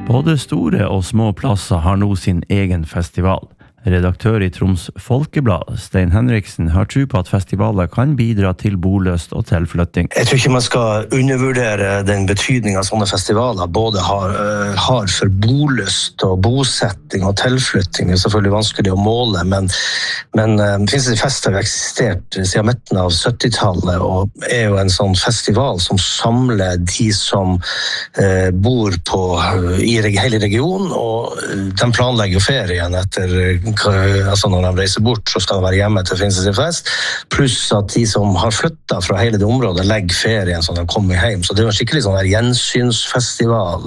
Både store og små plasser har nå sin egen festival. Redaktør I Troms Folkeblad, Stein Henriksen, har tro på at festivaler kan bidra til bolyst og tilflytting. Jeg tror ikke man skal undervurdere den betydningen sånne festivaler både har for bolyst og bosetting og tilflytting. Det selvfølgelig vanskelig å måle, men Finnsnes i Fest har eksistert siden midten av 70-tallet og jo en sånn festival som samler de som bor I hele regionen, og de planlegger ferien etter altså når de reiser bort, så skal de være hjemme til Finnsnes I Fest, pluss at de som har flyttet fra hele det området legger ferien så de kommer hjem. Så det en skikkelig sånn gjensynsfestival,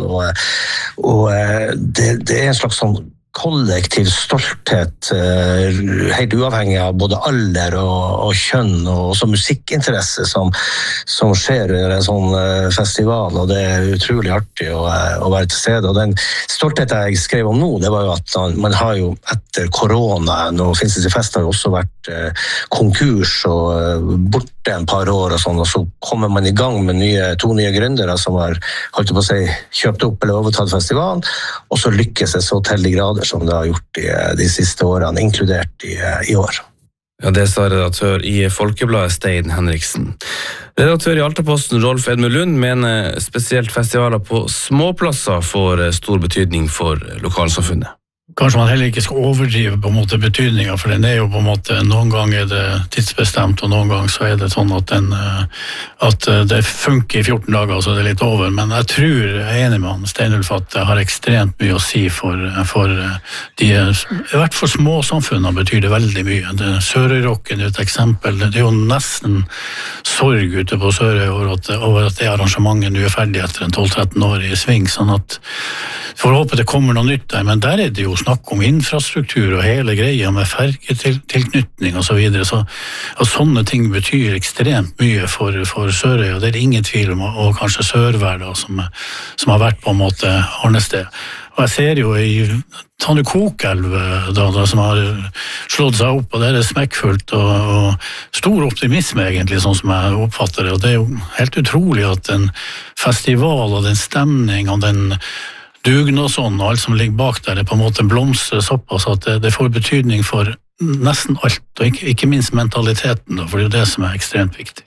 og det en slags sånn kollektiv stolthet, helt uavhengig av både alder og kjønn, og også musikkinteresse som skjer under en sånn festival, og det utrolig artig å være til stede. Og den stoltheten jeg skrev om nå, det var jo at man har jo etter korona, nå Finnsnes I Fest har jo også vært konkurs og borte en par år og sånn, og så kommer man I gang med to nye gründere som har holdt på å si kjøpt opp eller overtatt festivalen, og så lykkes det så til de grader som det har gjort de siste årene, inkludert I år. Ja, det sa redaktør I Folkebladet Stein Henriksen. Redaktør I Altaposten Rolf Edmund Lund mener spesielt festivaler på småplasser får stor betydning for lokalsamfunnet. Kanskje man heller ikke skal overdrive på en måte betydningen, for den jo på en måte, noen ganger det tidsbestemt, og noen ganger så det sånn at det funker I 14 dager, så det litt over. Men jeg tror, jeg enig med han, Steinulf, at det har ekstremt mye å si for de, I hvert fall småsamfunnene betyr det veldig mye. Sørøyrocken et eksempel, det jo nesten sorg ute på Sørøy over at det arrangementet nå ferdig etter en 12-13 år I sving, sånn at for å håpe det kommer noe nytt der, men der det jo snakk om infrastruktur og hele greia med fergetilknytning og så videre, så at sånne ting betyr ekstremt mye for Sørøy, og det ingen tvil om, og kanskje Sørvær da, som har vært på en måte arnested. Og jeg ser jo I Tannu Kokelv da, som har slått seg opp, og det smekkfullt og stor optimisme egentlig, sånn som jeg oppfatter det, og det jo helt utrolig at en festival og den stemning og den dugn og sånn, og alt som ligger bak der, det på en måte blomstrer såpass at det får betydning for nesten alt, og ikke minst mentaliteten, da, for det jo det som ekstremt viktig.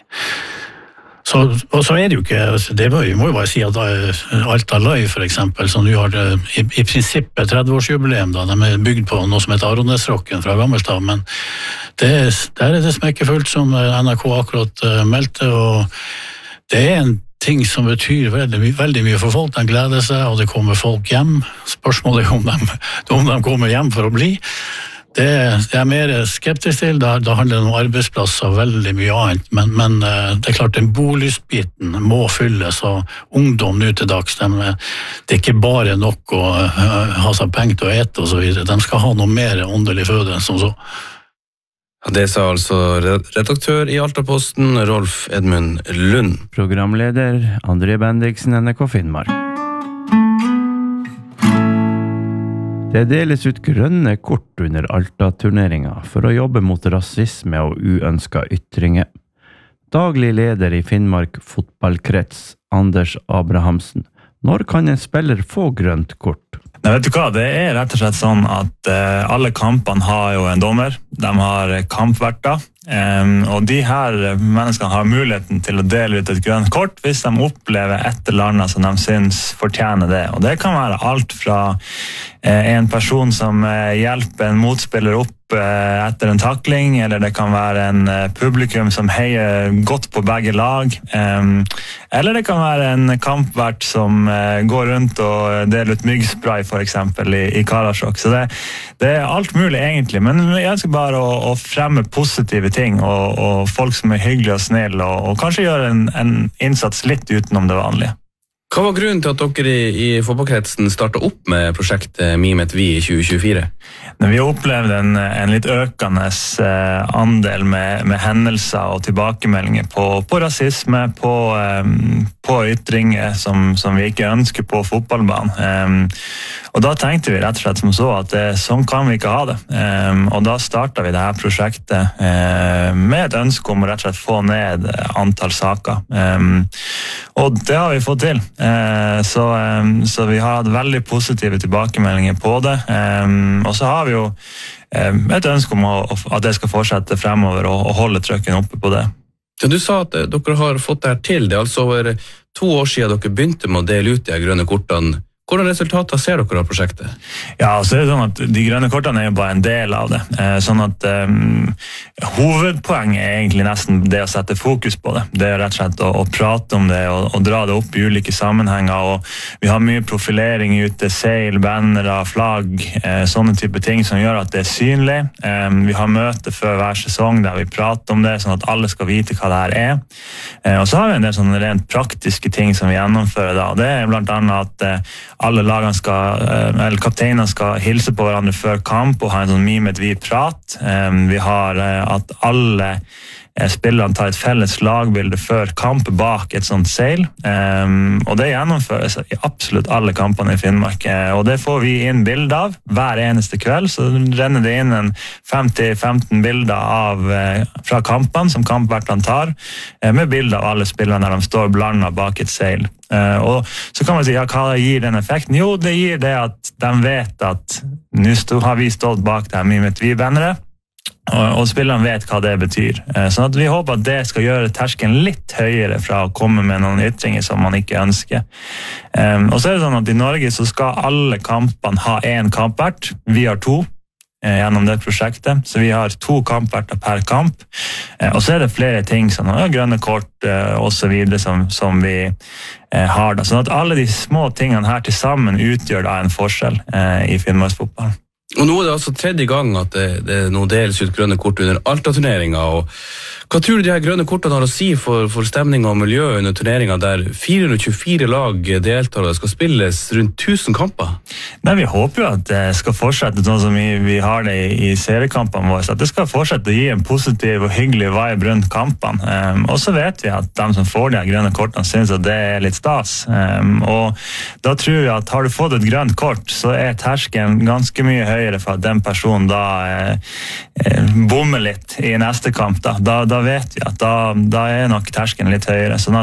Og så det jo ikke, det må jo bare si at Alta Live for eksempel, som nå har I prinsippet 30-årsjubileum, da, de bygd på noe som heter Aronesrocken fra Gammelstad, men der det smekkefullt som NRK akkurat meldte, og det en ting som betyr veldig mye for folk, de gleder seg, og det kommer folk hjem. Spørsmålet om de kommer hjem for å bli. Det jeg mer skeptisk til, da handler det om arbeidsplasser og veldig mye annet, men det klart den bolystbiten må fylles, og ungdom nå til dags, det ikke bare nok å ha seg penger til å ete og så videre, de skal ha noe mer åndelig føde enn som så. Det sa altså redaktør I Altaposten, Rolf Edmund Lund. Programleder André Bendiksen, NRK Finnmark. Det deles ut grønne kort under Alta-turneringen for å jobbe mot rasisme og uønsket ytringer. Daglig leder I Finnmark fotballkrets, Anders Abrahamsen. Når kan en spiller få grønt kort? Nei, vet du hva, det rett og slett sånn at alle kampene har jo en dommer, de har kampverter, og de her menneskene har muligheten til å dele ut et grønt kort hvis de opplever et eller annet som de synes fortjener det. Og det kan være alt fra en person som hjelper en motspiller opp etter en takling, eller det kan være en publikum som heier godt på begge lag, eller det kan være en kampvert som går rundt og deler ut myggspray for eksempel I Karasjok. Så det alt mulig egentlig, men jeg ønsker bare å fremme positive ting, og folk som hyggelige og snille, og kanskje gjøre en innsats litt utenom det vanlige. Hva var grunnen til at dere I fotballkretsen startet opp med prosjektet Mimet Vi I 2024? Vi opplevde en litt økende andel med hendelser og tilbakemeldinger på rasisme, på ytringer som vi ikke ønsker på fotballbanen. Og da tenkte vi rett og slett som så at sånn kan vi ikke ha det. Og da startet vi det her prosjektet med et ønske om å rett og slett få ned antall saker. Og det har vi fått til. Så vi har hatt veldig positive tilbakemeldinger på det. Og så har vi jo et ønske om at det skal fortsette fremover og holde trøkken oppe på det. Ja, du sa at dere har fått det her til. Det altså over 2 år siden dere begynte med å dele ut de grønne kortene. Hvordan resultater ser dere av prosjektet? Ja, så er det sånn at de grønne kortene er jo bare en del av det. Sånn at hovedpoenget er egentlig nesten det å sette fokus på det. Det er rett og slett å prate om det og dra det opp i ulike sammenhenger. Og vi har mye profilering ute, seil, bannere, flagg, sånne type ting som gjør at det er synlig. Vi har møte før hver sesong der vi prater om det, sånn at alle skal vite hva det her er. Og så har vi en del sånne rent praktiske ting som vi gjennomfører da. Det er blant annet at alle lagene eller kapteinene skal hilse på hverandre før kamp og ha en sånn mimet vi prat. Vi har at alle spillerne tar et felles lagbilde før kamp bak et sånt seil. Og det gjennomføres i absolutt alle kampene i Finnmark. Og det får vi inn bilder av hver eneste kveld, så renner det inn 5-15 bilder fra kampene som kampvertene tar, med bilder av alle spillerne der de står blandet bak et seil. Og så kan man si, ja, hva gir den effekten? Jo, det gir det at de vet at nå har vi stått bak det her mimet vi-bannere, og spillerne vet hva det betyr. Sånn at vi håper at det skal gjøre terskelen litt høyere fra å komme med noen ytringer som man ikke ønsker. Og så er det sånn at i Norge så skal alle kampene ha en kampvert. Vi har 2 gjennom det prosjektet, så vi har 2 kampverter per kamp. Og så er det flere ting, sånn grønne kort og så videre som vi har da. Sånn at alle de små tingene her til sammen utgjør da en forskjell i Finnmarksfotballen. Og nå er det altså 3. gang at det nå deles ut grønne kort under Alta-turneringen, og hva tror du de her grønne kortene har å si for stemning og miljø under turneringen der 424 lag deltar og det skal spilles rundt 1000 kamper? Nei, vi håper jo at det skal fortsette sånn som vi har det i seriekampene våre, at det skal fortsette å gi en positiv og hyggelig vibe rundt kampene. Og så vet vi at de som får de her grønne kortene synes at det er litt stas. Og da tror jeg at har du fått et grønt kort, så er terskelen ganske mye høyere for at den personen da bommer litt i neste kamp. Da vet vi at da er nok terskelen litt høyere. Sånn at